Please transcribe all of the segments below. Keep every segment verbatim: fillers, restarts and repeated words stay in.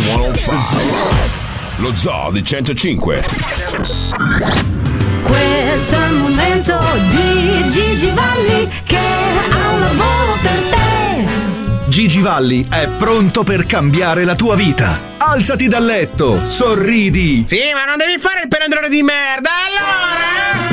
centocinque. Lo Zoo di centocinque. Questo è il momento di Gigi Valli che ha un lavoro per te. Gigi Valli è pronto per cambiare la tua vita. Alzati dal letto, sorridi. Sì, ma non devi fare il pelandrone di merda, allora!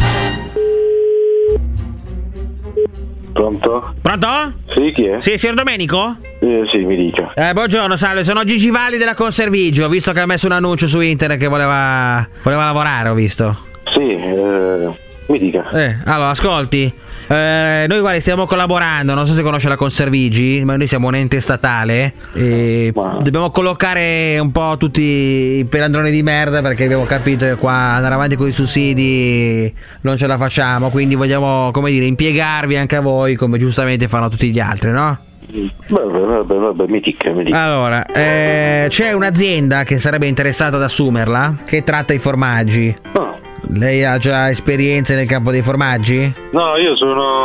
Pronto? Pronto? Sì, chi è? Sì, signor Domenico? Eh, sì, mi dica. Eh, buongiorno, salve, sono Gigi Valli della Conservigio. Ho visto che ha messo un annuncio su internet che voleva voleva lavorare, ho visto. Sì, eh, mi dica. Eh, allora, ascolti. Eh, noi guardi stiamo collaborando, non so se conosce la Conservigi, ma noi siamo un ente statale e Ma... dobbiamo collocare un po' tutti i pelandroni di merda perché abbiamo capito che qua andare avanti con i sussidi non ce la facciamo, quindi vogliamo, come dire, impiegarvi anche a voi come giustamente fanno tutti gli altri, no? Vabbè, vabbè, vabbè, mi dica, mi dica. Allora, eh, c'è un'azienda che sarebbe interessata ad assumerla che tratta i formaggi. Oh. Lei ha già esperienze nel campo dei formaggi? No, io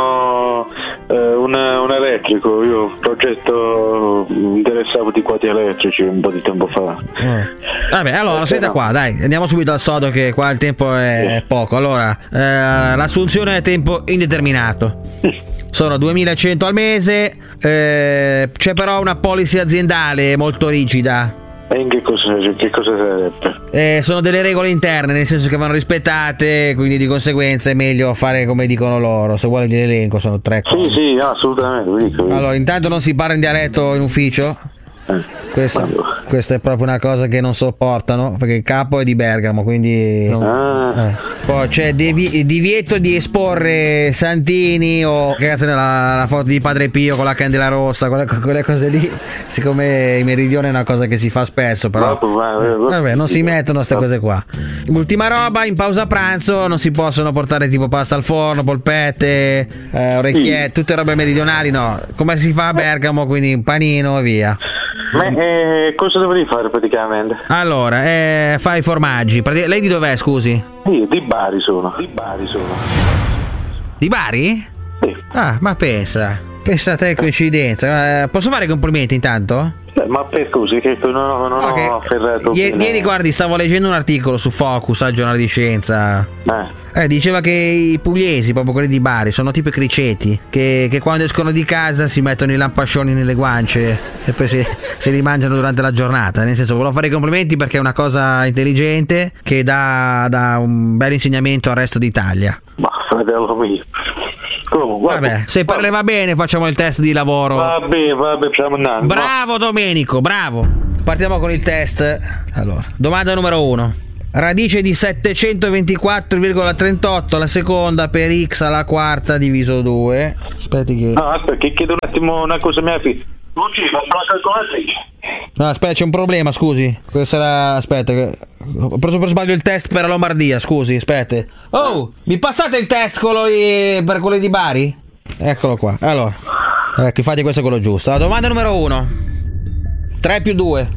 sono eh, un, un elettrico, io progetto interessavo di quadri elettrici un po' di tempo fa. Eh. Vabbè, allora, senta no. qua, dai, andiamo subito al sodo che qua il tempo è poco. Allora, eh, l'assunzione è a tempo indeterminato. Sono duemilacento al mese, eh, c'è però una policy aziendale molto rigida. E in che cosa, che cosa sarebbe? Eh, sono delle regole interne, nel senso che vanno rispettate, quindi di conseguenza è meglio fare come dicono loro. Se vuole gliel'elenco, sono tre cose. Sì, sì, assolutamente, mi dica, mi dica. Allora, intanto non si parla in dialetto in ufficio. Eh, Questa, questa è proprio una cosa che non sopportano, perché il capo è di Bergamo, quindi non... Ah. eh. Poi c'è devi- divieto di esporre santini o che cazzo è la, la foto di Padre Pio con la candela rossa, quelle, quelle cose lì. Siccome in Meridione è una cosa che si fa spesso, però vabbè, non si mettono queste cose qua. Ultima roba, in pausa pranzo non si possono portare tipo pasta al forno, polpette, eh, orecchiette, tutte robe meridionali, no, come si fa a Bergamo, quindi un panino e via. Ma eh, cosa dovrei fare praticamente? Allora, eh, fai i formaggi. Prati- Lei di dov'è, scusi? Io di Bari sono. Di Bari sono. Di Bari? Sì. Ah, ma pensa. Pensa a te coincidenza. Eh, posso fare i complimenti intanto? Eh, ma per scusi, che non ho, non Okay. ho afferrato. I- ieri, guardi, stavo leggendo un articolo su Focus, al giornale di scienza. Eh. Eh, diceva che i pugliesi, proprio quelli di Bari, sono tipo i criceti, che, che quando escono di casa si mettono i lampascioni nelle guance e poi si, se li mangiano durante la giornata. Nel senso, volevo fare i complimenti perché è una cosa intelligente che dà, dà un bel insegnamento al resto d'Italia. Ma fratello mio. Comunque, Vabbè, se per le va bene facciamo il test di lavoro. Vabbè, vabbè, facciamo andare. Bravo Domenico, bravo. Partiamo con il test. Allora, domanda numero uno. Radice di settecentoventiquattro virgola trentotto alla seconda per x alla quarta diviso due. Aspetti che... No, aspetta, che chiedo un attimo una cosa mia figlia. Non ci faccio la calcolatrice. No, aspetta, c'è un problema, scusi. Questa era... Aspetta, che... ho preso per sbaglio il test per la Lombardia, scusi, aspetta. Oh, mi passate il test quello lì per quello di Bari? Eccolo qua. Allora, ecco, infatti questo è quello giusto. La domanda numero uno. tre più due.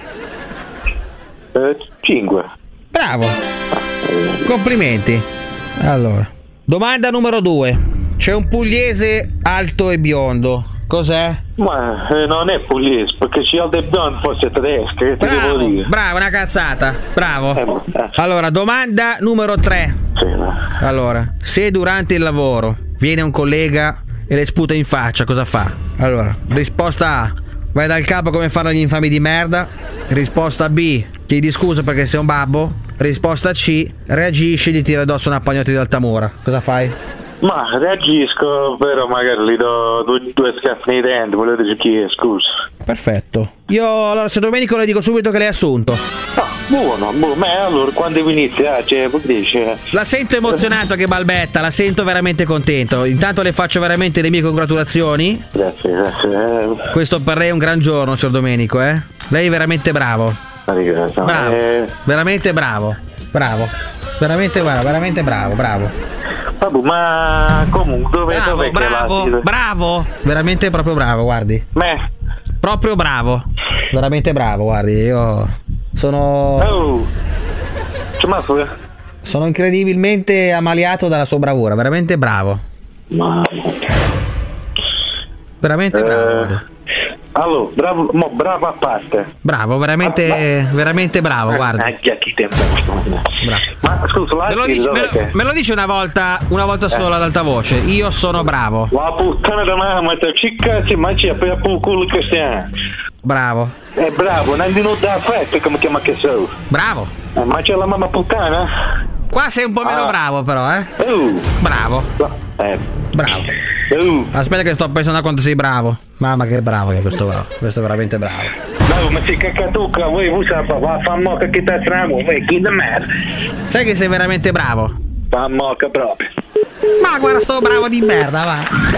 Eh, cinque. Bravo. Complimenti. Allora, domanda numero due. C'è un pugliese alto e biondo. Cos'è? Ma eh, non è pugliese, perché c'è il biondo forse tedesco, che ti devo Bravo, dire? bravo, una cazzata. Bravo. Eh, eh. Allora, domanda numero tre. Sì, ma... Allora, se durante il lavoro viene un collega e le sputa in faccia, cosa fa? Allora, risposta A. Vai dal capo come fanno gli infami di merda. Risposta B. Chiedi scusa perché sei un babbo. Risposta C. Reagisci e gli tira addosso una pagnotta di Altamura. Cosa fai? Ma reagisco, però magari gli do due, due schiaffi nei denti, volevo dire chi è, scusa. Perfetto. Io allora se Domenico le dico subito che l'hai assunto. Ah, buono, buono, ma allora quando inizia, cioè, che dice? La sento emozionato che balbetta, la sento veramente contento. Intanto le faccio veramente le mie congratulazioni. Grazie, grazie. Questo per lei è un gran giorno, signor Domenico, eh? Lei è veramente bravo. Grazie. Bravo, Eh... veramente bravo. Bravo. Veramente bravo, veramente bravo, bravo. Vabbè, ma comunque dove Bravo, dov'è bravo, che va? bravo. Veramente proprio bravo, guardi. Me. Proprio bravo. Veramente bravo, guardi, io sono Oh. C'è ma fu? sono incredibilmente ammaliato dalla sua bravura, veramente bravo. Ma Veramente Eh, bravo. guarda. Allora, bravo, mo, bravo a parte. Bravo, veramente, Ah, veramente bravo, guarda. Ah, chi tempo. Bravo. Ma scusa, Me lo, dici, me, lo, me lo dici una volta, una volta solo ad alta voce. Io sono bravo. La puttana da mamma, te ci cazzi, ma c'è per il culo che stiamo. Bravo. Eh, bravo, non di nulla affetto, come chiama che so. Bravo. Eh, ma c'è la mamma puttana? Qua sei un po' meno Ah. bravo però, eh. Uh, Bravo. eh. Bravo. Uh, Aspetta che sto pensando a quanto sei bravo. Mamma che bravo che è questo qua. Questo è veramente bravo. no, ma si cacatucca, voi, voi sapete, va fa mocca che ti stramo, voi, chi da merda. Sai che sei veramente bravo? Fa mocca proprio. Ma guarda sto bravo di merda, va.